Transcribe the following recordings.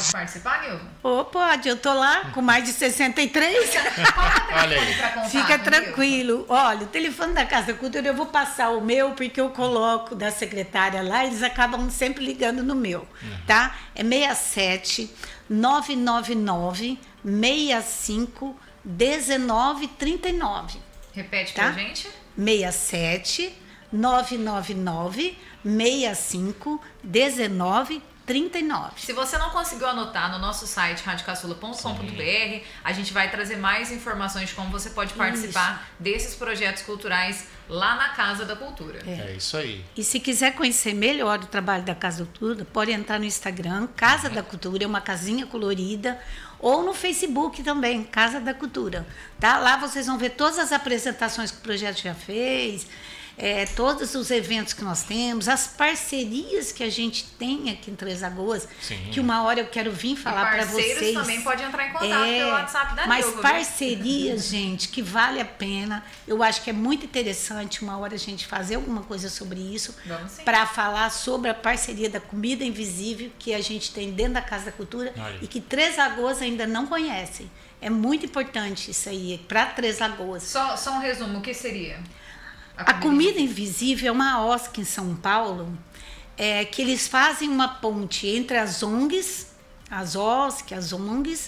Pode participar, Nilva? Pode, eu tô lá com mais de 63. Olha aí. Fica tranquilo. Olha, o telefone da Casa da Cultura, eu vou passar o meu, porque eu coloco da secretária lá, eles acabam sempre ligando no meu, tá? É 67 999 65 1939. Repete tá? pra gente. 67 999 65 1939. Se você não conseguiu anotar, no nosso site radiocaçula.com.br, a gente vai trazer mais informações de como você pode participar desses projetos culturais lá na Casa da Cultura. É isso aí. E se quiser conhecer melhor o trabalho da Casa da Cultura, pode entrar no Instagram, Casa da Cultura, é uma casinha colorida, ou no Facebook também, Casa da Cultura. Tá? Lá vocês vão ver todas as apresentações que o projeto já fez, todos os eventos que nós temos, as parcerias que a gente tem aqui em Três Lagoas, que uma hora eu quero vir falar para vocês. Parceiros também podem entrar em contato pelo WhatsApp da Mas Nilva, parcerias, gente, que vale a pena. Eu acho que é muito interessante uma hora a gente fazer alguma coisa sobre isso, para falar sobre a parceria da comida invisível que a gente tem dentro da Casa da Cultura e que Três Lagoas ainda não conhecem. É muito importante isso aí para Três Lagoas. Só um resumo, o que seria? A comida invisível é uma OSC em São Paulo, que eles fazem uma ponte entre as ONGs, as OSC, as ONGs,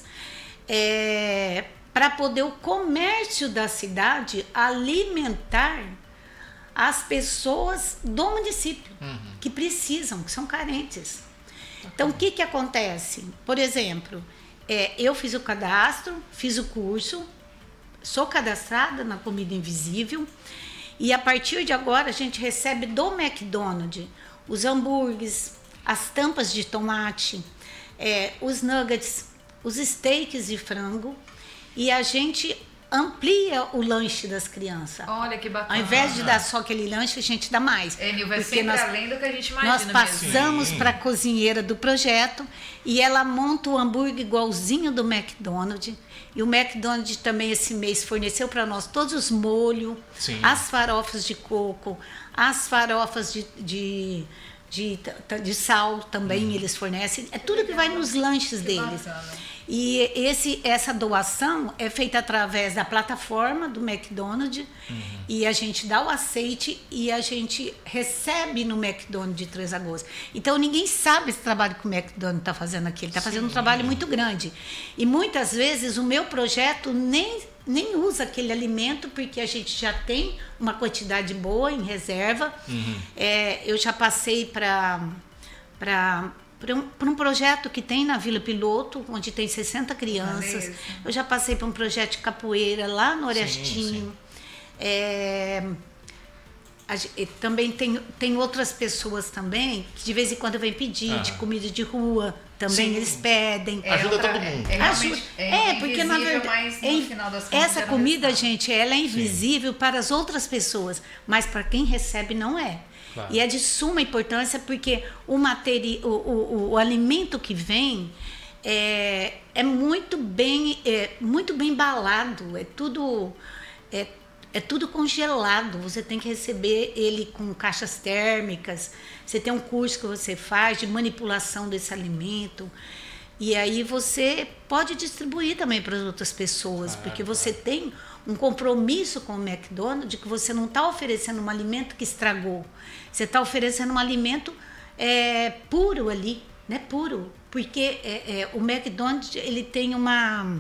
para poder o comércio da cidade alimentar as pessoas do município que precisam, que são carentes. Então, o que acontece? Por exemplo, eu fiz o cadastro, fiz o curso, sou cadastrada na Comida Invisível, e a partir de agora a gente recebe do McDonald's os hambúrgueres, as tampas de tomate, os nuggets, os steaks de frango, e a gente amplia o lanche das crianças. Olha que bacana. Ao invés de dar só aquele lanche, a gente dá mais. Nilva, é sempre além do que a gente imagina. Nós passamos para a cozinheira do projeto e ela monta o hambúrguer igualzinho do McDonald's. E o McDonald's também esse mês forneceu para nós todos os molhos, as farofas de coco, as farofas de sal também eles fornecem. É tudo que vai nos lanches deles. Bacana. E essa doação é feita através da plataforma do McDonald's e a gente dá o aceite e a gente recebe no McDonald's de Três Lagoas. Então ninguém sabe esse trabalho que o McDonald's está fazendo aqui. Ele está fazendo um trabalho muito grande. E muitas vezes o meu projeto nem usa aquele alimento porque a gente já tem uma quantidade boa em reserva. Eu já passei para um projeto que tem na Vila Piloto, onde tem 60 crianças. Eu já passei por um projeto de capoeira lá no Orestinho. Também tem outras pessoas também, que de vez em quando vem pedir, de comida de rua, também eles pedem. Ajuda todo mundo. Porque na verdade, no final das contas, essa comida, gente, ela é invisível para as outras pessoas, mas para quem recebe não é. Claro. E é de suma importância porque o alimento que vem é muito bem embalado, é tudo congelado. Você tem que receber ele com caixas térmicas. Você tem um curso que você faz de manipulação desse alimento. E aí você pode distribuir também para as outras pessoas, porque você tem um compromisso com o McDonald's que você não está oferecendo um alimento que estragou. Você está oferecendo um alimento puro ali, né? Puro. Porque o McDonald's ele tem uma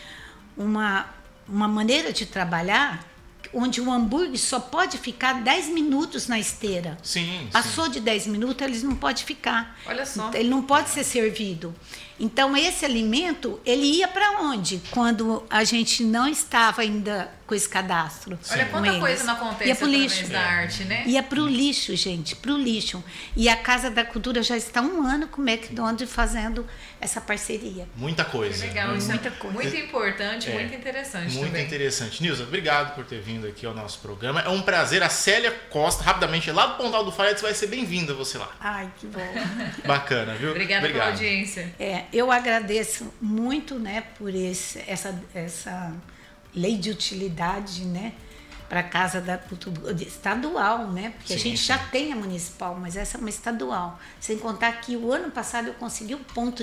maneira de trabalhar onde o hambúrguer só pode ficar 10 minutos na esteira. Passou de 10 minutos, ele não pode ficar. Olha só. Ele não pode ser servido. Então, esse alimento, ele ia para onde? Quando a gente não estava ainda com esse cadastro. Olha quanta coisa não acontece através da arte, né? Ia para o lixo, gente, para o lixo. E a Casa da Cultura já está 1 ano com o McDonald's fazendo essa parceria. Muita coisa. Que legal, muita coisa. Muito importante, muito interessante muito também. Interessante. Nilza, obrigado por ter vindo aqui ao nosso programa. É um prazer. A Célia Costa, rapidamente, lá do Pontal do Fire, vai ser bem-vinda você lá. Ai, que bom. Bacana, viu? Obrigada pela audiência. Eu agradeço muito, né, por essa lei de utilidade, né, para a Casa da Cultura estadual, né, porque a gente já tem a municipal, mas essa é uma estadual. Sem contar que o ano passado eu consegui o ponto